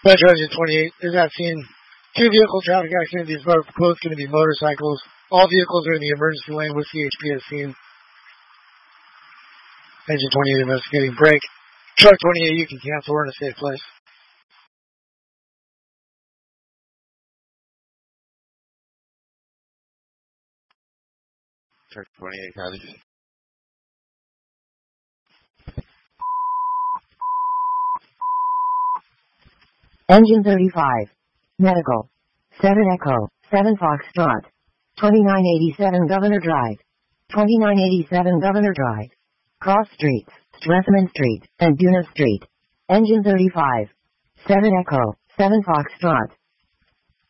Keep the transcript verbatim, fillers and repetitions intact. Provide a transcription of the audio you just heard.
Metro Engine twenty-eight is at scene. Two vehicle traffic accident. These are both going to be motorcycles. All vehicles are in the emergency lane with C H P at scene. Engine twenty-eight investigating. Break. Truck twenty-eight, you can cancel. We're in a safe place. Truck twenty-eight, copy. Engine thirty-five. Medical. seven Echo. seven Foxtrot. twenty-nine eighty-seven Governor Drive. twenty-nine eighty-seven Governor Drive. Cross Streets, Stresemann Street, and Duna Street. Engine thirty-five. seven Echo. seven Foxtrot.